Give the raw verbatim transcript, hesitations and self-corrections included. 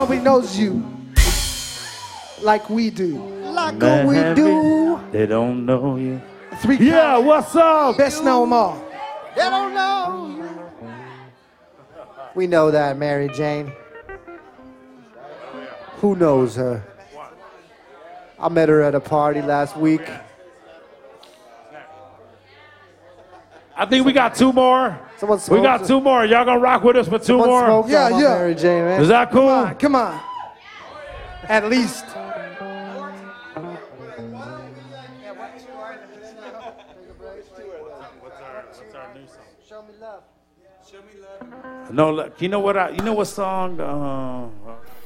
Nobody knows you like we do. Like Man, we do. They don't know you. Three yeah, what's up? Best know them all. They don't know you. We know that, Mary Jane. Who knows her? I met her at a party last week. I think we got two more. We got two more. Y'all gonna rock with us for two more? Yeah, yeah. Mary Jane, man. Is that cool? Come on, come on. At least. Show me love. Show me love. No, you know what? I, you know what song? Uh,